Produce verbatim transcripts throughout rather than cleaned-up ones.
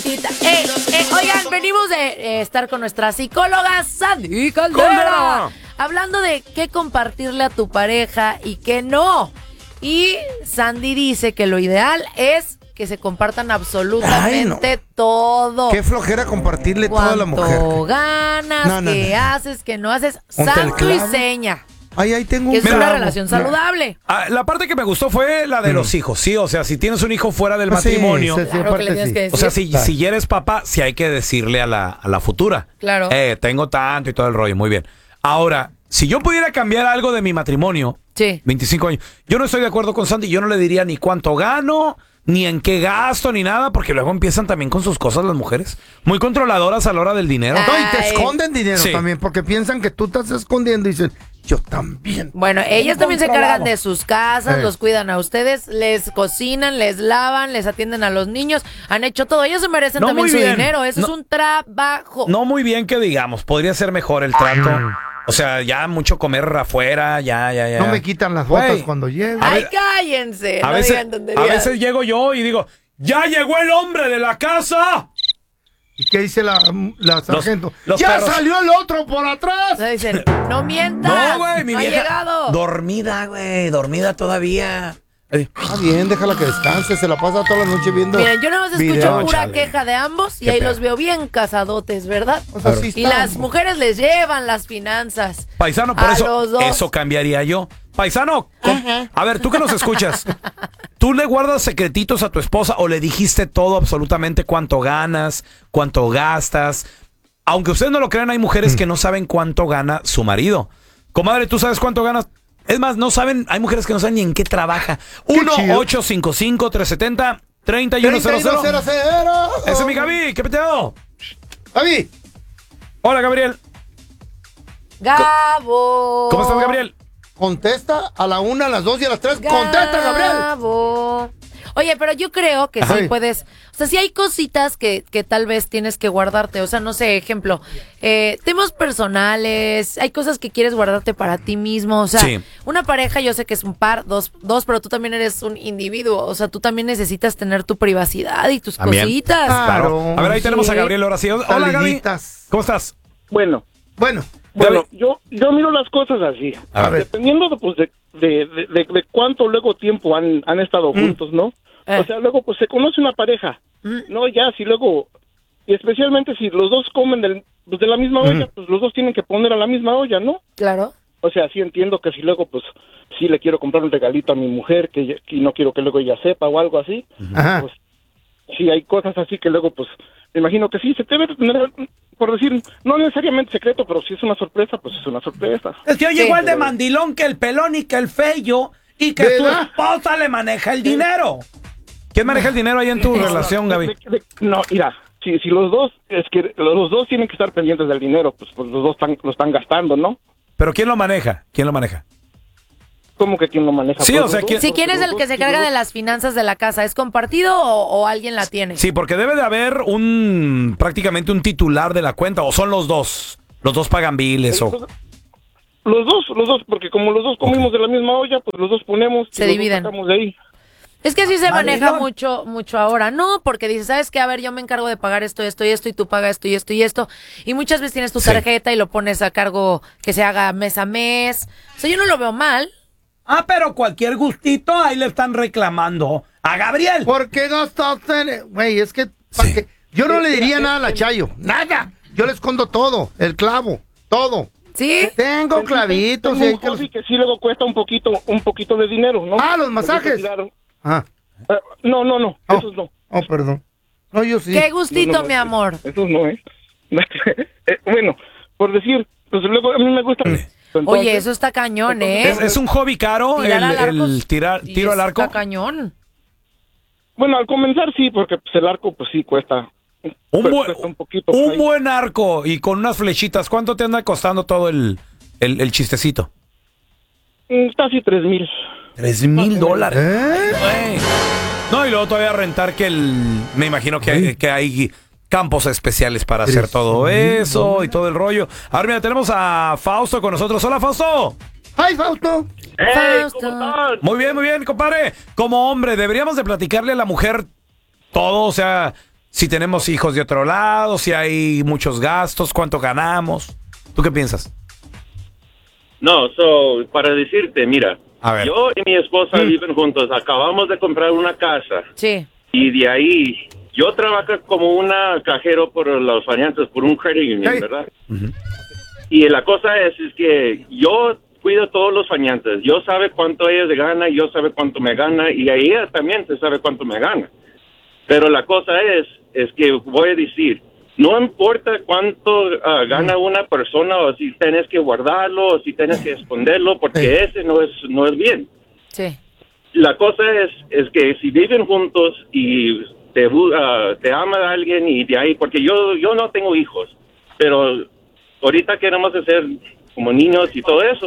Eh, eh, oigan, venimos de eh, estar con nuestra psicóloga Sandy Caldera, hablando de qué compartirle a tu pareja y qué no. Y Sandy dice que lo ideal es que se compartan absolutamente Ay, no. todo. Qué flojera compartirle todo a la mujer. Cuánto ganas, no, no, qué no. haces, qué no haces. Santo y seña. Ay, ahí tengo un que es clavo. una relación saludable. Ah, la parte que me gustó fue la de mm. los hijos, sí, o sea, si tienes un hijo fuera del ah, matrimonio, sí, sí, claro que le tienes sí. que decir. O sea, si, claro. si eres papá, sí hay que decirle a la, a la futura. Claro. Eh, tengo tanto y todo el rollo, muy bien. Ahora, si yo pudiera cambiar algo de mi matrimonio, sí. veinticinco años, yo no estoy de acuerdo con Sandy, yo no le diría ni cuánto gano, ni en qué gasto, ni nada, porque luego empiezan también con sus cosas las mujeres, muy controladoras a la hora del dinero. No, y te esconden dinero sí. también, porque piensan que tú estás escondiendo y dicen, yo también. Bueno, ellas también se cargan de sus casas, eh. los cuidan a ustedes, les cocinan, les lavan, les atienden a los niños, han hecho todo. Ellos se merecen no también su bien. dinero, eso no, es un trabajo. No muy bien que digamos, podría ser mejor el trato. O sea, ya mucho comer afuera, ya, ya, ya. No me quitan las botas Wey. cuando llego. Ay, cállense. A, no veces, digan a veces llego yo y digo, ¡ya llegó el hombre de la casa! ¿Y qué dice la, la sargento? Los, los ¡Ya perros. salió el otro por atrás! O sea, dicen, no mientas. No, güey, mi no vieja. ha llegado. Dormida, güey, dormida todavía. Está bien, déjala que descanse, se la pasa toda la noche viendo. Miren, yo nada más escucho video. pura Chale. queja de ambos y Qué ahí pedo. los veo bien casadotes, ¿verdad? O sea, sí y estamos. las mujeres les llevan las finanzas. Paisano, por a eso, los dos. eso cambiaría yo. Paisano, Ajá. a ver, tú que nos escuchas, ¿tú le guardas secretitos a tu esposa o le dijiste todo, absolutamente cuánto ganas, cuánto gastas? Aunque ustedes no lo crean, hay mujeres que no saben cuánto gana su marido. Comadre, ¿tú sabes cuánto ganas? Es más, no saben, hay mujeres que no saben ni en qué trabaja. uno ocho cinco cinco, tres siete cero, tres uno cero cero. Ese es mi Gaby, ¿qué peteo? Gaby. Hola, Gabriel. Gabo. ¿Cómo estás, Gabriel? Contesta a la una, a las dos y a las tres. Contesta, Gabriel. Gabo. Oye, pero yo creo que sí Ay. puedes, o sea, sí hay cositas que, que tal vez tienes que guardarte, o sea, no sé, ejemplo, eh, temas personales, hay cosas que quieres guardarte para ti mismo, o sea, Sí. una pareja yo sé que es un par, dos, dos, pero tú también eres un individuo, o sea, tú también necesitas tener tu privacidad y tus También. cositas. Claro. A ver, ahí Sí. tenemos a Gabriel ahora sí. Hola, Gaby. Saliditas. ¿Cómo estás? Bueno, Bueno, bueno, yo yo miro las cosas así. A ver. Dependiendo de, pues, de, de, de, de- de cuánto luego tiempo han, han estado juntos, ¿no? Eh. O sea, luego pues se conoce una pareja, Mm. ¿no? Ya, si luego, y especialmente si los dos comen del, pues, de la misma olla, pues los dos tienen que poner a la misma olla, ¿no? Claro. O sea, sí entiendo que si luego, pues, sí le quiero comprar un regalito a mi mujer, que, ella- que no quiero que luego ella sepa o algo así, ajá. pues, sí hay cosas así que luego, pues, me imagino que sí, se debe de tener, por decir, no necesariamente secreto, pero si es una sorpresa, pues es una sorpresa. Es que oye Sí. igual de mandilón que el pelón y que el feyo y que tu ¿Verdad? esposa le maneja el dinero. ¿Quién maneja el dinero ahí en tu relación, Gaby? De- de- no, mira, si, si los dos, es que los dos tienen que estar pendientes del dinero, pues, pues los dos están, lo están gastando, ¿no? ¿Pero quién lo maneja? ¿Quién lo maneja? ¿Cómo que quién lo maneja? Sí, Pues o sea, los ¿quién- dos, Si porque quién es los el dos- que se si carga los de dos- las finanzas de la casa, ¿es compartido o, o alguien la tiene? Sí, porque debe de haber un prácticamente un titular de la cuenta, o son los dos. Los dos pagan biles o... Los dos, los dos, porque como los dos comimos de la misma olla, pues los dos ponemos y Se los dos dividen. sacamos de ahí. Es que así se maneja Mandilón. mucho, mucho ahora. No, porque dices, ¿sabes qué? A ver, yo me encargo de pagar esto, esto y esto, y tú pagas esto y esto y esto. Y muchas veces tienes tu Sí. tarjeta y lo pones a cargo que se haga mes a mes. O sea, yo no lo veo mal. Ah, pero cualquier gustito ahí le están reclamando a Gabriel. ¿Por qué gastaste? Güey, es que, ¿pa' Sí. qué? Yo no le diría nada a la Chayo. Nada. Yo le escondo todo. El clavo. Todo. ¿Sí? Tengo clavitos. Tengo y un hay que los- hobby que sí luego cuesta un poquito, un poquito de dinero, ¿no? Ah, los masajes. Porque, claro, Ah. eh, no, no, no, Oh. esos no. Oh, perdón. No, yo sí. Qué gustito, No, no, mi no, amor. Esos no, ¿eh? Eh, bueno, por decir, pues luego a mí me gusta... Oye, Entonces, eso está cañón, ¿eh? ¿Es, es un hobby caro el, Tirar al arco. el tirar, Sí, tiro al eso arco? Está cañón. Bueno, al comenzar sí, porque pues, el arco pues sí cuesta... Un, cuesta buen, un poquito. un ahí. buen arco y con unas flechitas. ¿Cuánto te anda costando todo el, el, el chistecito? Mm, Casi tres mil. Tres mil dólares. ¿Eh? Güey. No, y luego todavía rentar que el... Me imagino que hay, que hay campos especiales para hacer todo eso y todo el rollo. Ahora mira, tenemos a Fausto con nosotros. Hola, Fausto. ¡Ay, Fausto! Fausto. Muy bien, muy bien, compadre. Como hombre, deberíamos de platicarle a la mujer todo, o sea, si tenemos hijos de otro lado, si hay muchos gastos, cuánto ganamos. ¿Tú qué piensas? No, so, para decirte, mira, A ver. yo y mi esposa Mm. viven juntos, acabamos de comprar una casa Sí. y de ahí yo trabajo como una cajero por los finanzas, por un credit union, Hey. ¿verdad? Y la cosa es, es que yo cuido todos los finanzas, yo sabe cuánto ella se gana, yo sabe cuánto me gana y ella también se sabe cuánto me gana. Pero la cosa es, es que voy a decir, no importa cuánto uh, gana una persona o si tienes que guardarlo o si tienes que esconderlo, porque Sí. ese no es no es bien. Sí. La cosa es es que si viven juntos y te uh, te ama a alguien y de ahí, porque yo yo no tengo hijos, pero ahorita queremos hacer como niños y todo eso.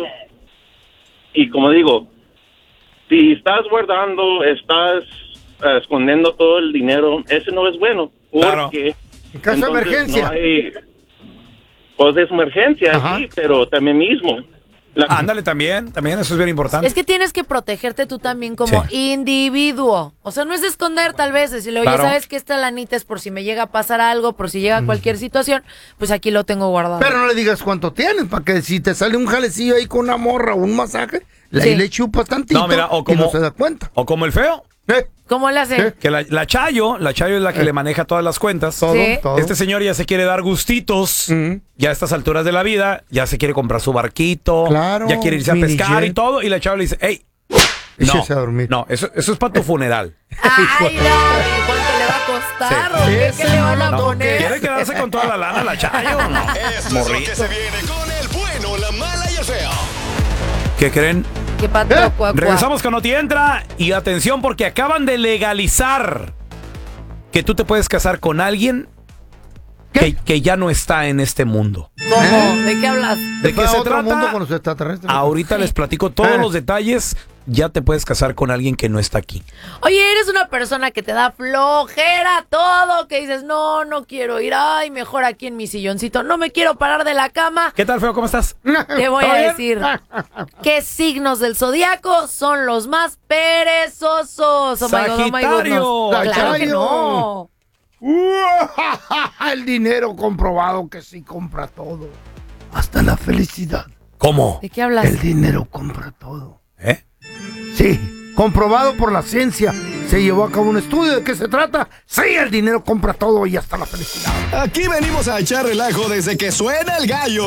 Y como digo, si estás guardando, estás uh, escondiendo todo el dinero, eso no es bueno, Claro. porque En caso de entonces emergencia. no hay- pues es emergencia, Ajá. sí, pero también mismo. La- Ándale también, también, eso es bien importante. Es que tienes que protegerte tú también como Sí. individuo. O sea, no es esconder tal vez, decirle, oye, Claro. ¿sabes que esta lanita es por si me llega a pasar algo, por si llega cualquier situación? Pues aquí lo tengo guardado. Pero no le digas cuánto tienes, para que si te sale un jalecillo ahí con una morra o un masaje, le- Sí. ahí le chupas tantito No, mira, o y como- no se da cuenta. O como el feo, ¿Eh? ¿Cómo le hace? ¿Eh? que la, la Chayo, la Chayo es la que Eh. le maneja todas las cuentas. Todo, Sí. todo. Este señor ya se quiere dar gustitos, Ujú. ya a estas alturas de la vida, ya se quiere comprar su barquito, Claro, ya quiere irse a mini pescar jet. y todo, y la chava le dice, hey, no, Échese a dormir. no, eso, eso es para tu funeral. Ay, no, ¿y ¿cuánto le va a costar? Sí. ¿O qué, Ese qué le van a no lo poner? ¿Quiere quedarse con toda la lana la Chayo? No. Esto es lo que se viene con el bueno, la mala y el feo. ¿Qué creen? ¿Qué pato, ¿Eh? cuá, cuá? Regresamos con Noti Entra y atención porque acaban de legalizar que tú te puedes casar con alguien que, que ya no está en este mundo. ¿Cómo? ¿De qué hablas? ¿De qué Fue a se otro trata? mundo con los extraterrestres. Ahorita les platico todos Eh. los detalles. Ya te puedes casar con alguien que no está aquí. Oye, eres una persona que te da flojera todo, que dices, no, no quiero ir, ay, mejor aquí en mi silloncito, no me quiero parar de la cama. ¿Qué tal, feo? ¿Cómo estás? Te voy ¿Todo a bien? decir qué signos del zodiaco son los más perezosos. Oh my God, oh my Sagitario. goodness. Claro que no. El dinero comprobado que sí compra todo. Hasta la felicidad. ¿Cómo? ¿De qué hablas? El dinero compra todo. ¿Eh? Sí, comprobado por la ciencia. Se llevó a cabo un estudio. ¿De qué se trata? Sí, el dinero compra todo y hasta la felicidad. Aquí venimos a echar relajo desde que suena el gallo.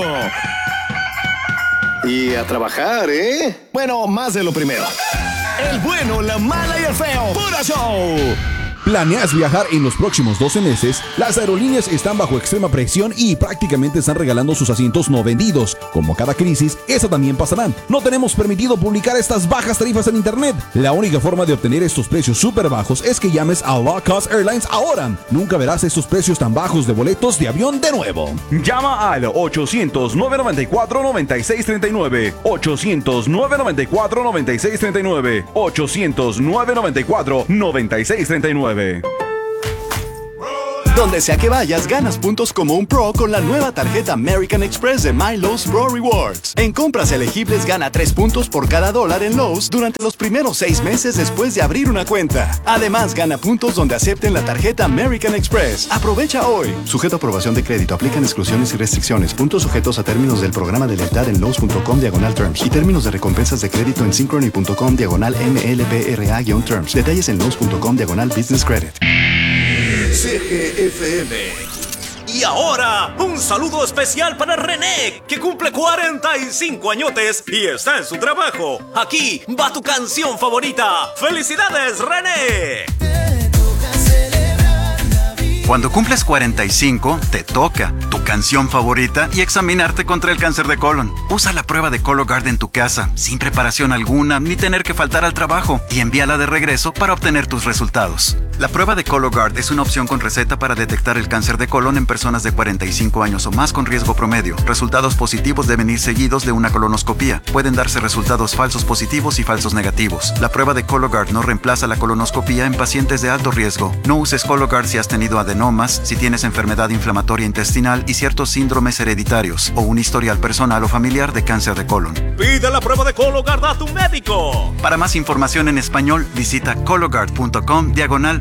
Y a trabajar, ¿eh? Bueno, más de lo primero. El bueno, la mala y el feo. ¡Puro show! ¿Planeas viajar en los próximos doce meses? Las aerolíneas están bajo extrema presión y prácticamente están regalando sus asientos no vendidos. Como cada crisis, esa también pasará. No tenemos permitido publicar estas bajas tarifas en internet. La única forma de obtener estos precios súper bajos es que llames a Low Cost Airlines ahora. Nunca verás estos precios tan bajos de boletos de avión de nuevo. Llama al ochocientos, nueve noventa y cuatro, noventa y seis treinta y nueve. ochocientos, nueve noventa y cuatro, noventa y seis treinta y nueve. ochocientos, nueve noventa y cuatro, noventa y seis treinta y nueve. Donde sea que vayas, ganas puntos como un pro con la nueva tarjeta American Express de My Lowe's Pro Rewards. En compras elegibles, gana tres puntos por cada dólar en Lowe's durante los primeros seis meses después de abrir una cuenta. Además, gana puntos donde acepten la tarjeta American Express. Aprovecha hoy. Sujeto a aprobación de crédito. Aplican exclusiones y restricciones. Puntos sujetos a términos del programa de lealtad en Lowe's punto com diagonal terms. Y términos de recompensas de crédito en synchrony punto com diagonal M L B R A-terms. Detalles en Lowe's punto com diagonal business credit. C G F M. Y ahora, un saludo especial para René, que cumple cuarenta y cinco añotes y está en su trabajo. Aquí va tu canción favorita. ¡Felicidades, René! Cuando cumples cuarenta y cinco, te toca tu canción favorita y examinarte contra el cáncer de colon. Usa la prueba de Cologuard en tu casa, sin preparación alguna ni tener que faltar al trabajo, y envíala de regreso para obtener tus resultados. La prueba de Cologuard es una opción con receta para detectar el cáncer de colon en personas de cuarenta y cinco años o más con riesgo promedio. Resultados positivos deben ir seguidos de una colonoscopía. Pueden darse resultados falsos positivos y falsos negativos. La prueba de Cologuard no reemplaza la colonoscopía en pacientes de alto riesgo. No uses Cologuard si has tenido adenomas, si tienes enfermedad inflamatoria intestinal y ciertos síndromes hereditarios o un historial personal o familiar de cáncer de colon. Pide la prueba de Cologuard a tu médico. Para más información en español, visita cologuard punto com diagonal.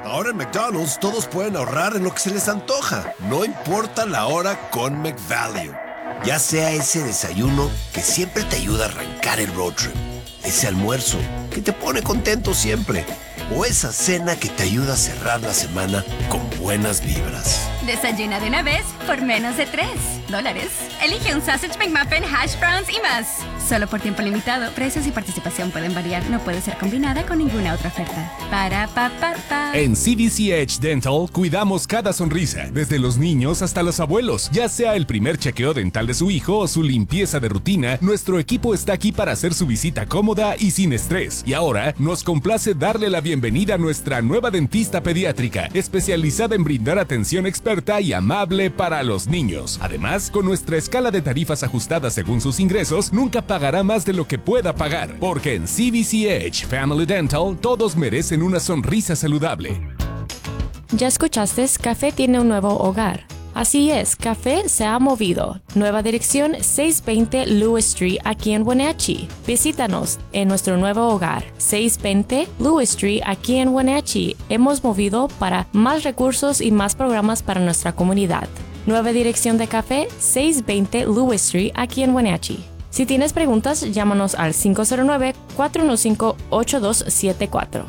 Ahora en McDonald's todos pueden ahorrar en lo que se les antoja. No importa la hora con McValue. Ya sea ese desayuno que siempre te ayuda a arrancar el road trip, ese almuerzo que te pone contento siempre, o esa cena que te ayuda a cerrar la semana con buenas vibras. Desayuna de una vez por menos de tres dólares. Elige un Sausage McMuffin, hash browns y más. Solo por tiempo limitado. Precios y participación pueden variar. No puede ser combinada con ninguna otra oferta. Para pa pa pa. En C D C Edge Dental cuidamos cada sonrisa, desde los niños hasta los abuelos. Ya sea el primer chequeo dental de su hijo o su limpieza de rutina, nuestro equipo está aquí para hacer su visita cómoda y sin estrés. Y ahora nos complace darle la bienvenida a nuestra nueva dentista pediátrica, especializada en brindar atención experta y amable para los niños. Además, con nuestra escala de tarifas ajustada según sus ingresos, nunca pagará más de lo que pueda pagar, porque en C D C Edge Family Dental todos merecen una sonrisa saludable. ¿Ya escuchaste? Café tiene un nuevo hogar. Así es, Café se ha movido. Nueva dirección seiscientos veinte Lewis Street aquí en Wenatchee. Visítanos en nuestro nuevo hogar, seiscientos veinte Lewis Street aquí en Wenatchee. Hemos movido para más recursos y más programas para nuestra comunidad. Nueva dirección de Café, seiscientos veinte Lewis Street aquí en Wenatchee. Si tienes preguntas, llámanos al cinco cero nueve, cuatro uno cinco, ocho dos siete cuatro.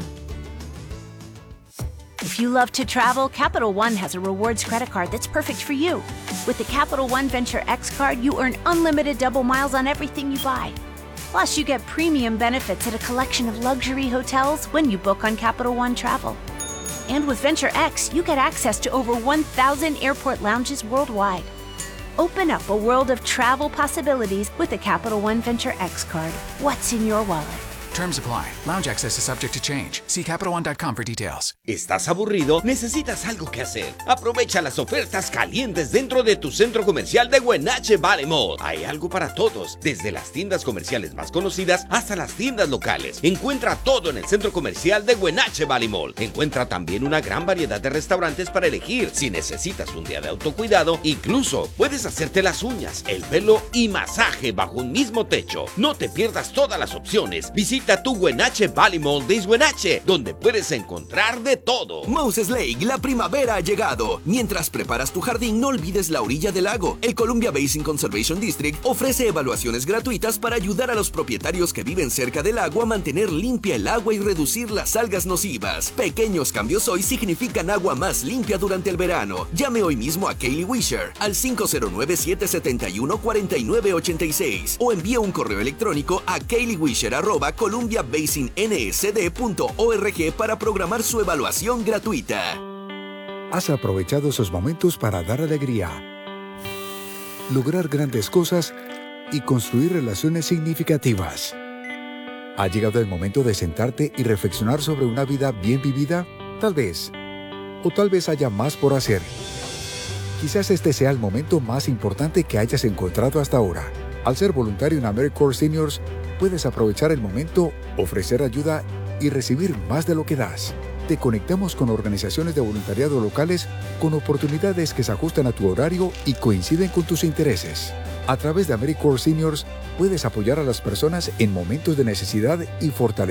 If you love to travel, Capital One has a rewards credit card that's perfect for you. With the Capital One Venture X card, you earn unlimited double miles on everything you buy. Plus, you get premium benefits at a collection of luxury hotels when you book on Capital One Travel. And with Venture X, you get access to over one thousand airport lounges worldwide. Open up a world of travel possibilities with the Capital One Venture X card. What's in your wallet? Terms apply. Lounge access is subject to change. See Capital One dot com for details. ¿Estás aburrido? ¿Necesitas algo que hacer? Aprovecha las ofertas calientes dentro de tu centro comercial de Wenatchee Valley Mall. Hay algo para todos, desde las tiendas comerciales más conocidas hasta las tiendas locales. Encuentra todo en el centro comercial de Wenatchee Valley Mall. Encuentra también una gran variedad de restaurantes para elegir. Si necesitas un día de autocuidado, incluso puedes hacerte las uñas, el pelo y masaje bajo un mismo techo. No te pierdas todas las opciones. Visita tu Wenatchee Valley Mall de Wenatchee, donde puedes encontrar de todo. Moses Lake, la primavera ha llegado. Mientras preparas tu jardín, no olvides la orilla del lago. El Columbia Basin Conservation District ofrece evaluaciones gratuitas para ayudar a los propietarios que viven cerca del lago a mantener limpia el agua y reducir las algas nocivas. Pequeños cambios hoy significan agua más limpia durante el verano. Llame hoy mismo a Kaylee Wisher al cinco cero nueve, siete siete uno, cuatro nueve ocho seis o envíe un correo electrónico a kayleewisher arroba columbia basin n s d punto org para programar su evaluación gratuita. Has aprovechado esos momentos para dar alegría, lograr grandes cosas y construir relaciones significativas. ¿Ha llegado el momento de sentarte y reflexionar sobre una vida bien vivida? Tal vez. O tal vez haya más por hacer. Quizás este sea el momento más importante que hayas encontrado hasta ahora. Al ser voluntario en AmeriCorps Seniors, puedes aprovechar el momento, ofrecer ayuda y recibir más de lo que das. Te conectamos con organizaciones de voluntariado locales con oportunidades que se ajustan a tu horario y coinciden con tus intereses. A través de AmeriCorps Seniors, puedes apoyar a las personas en momentos de necesidad y fortalecer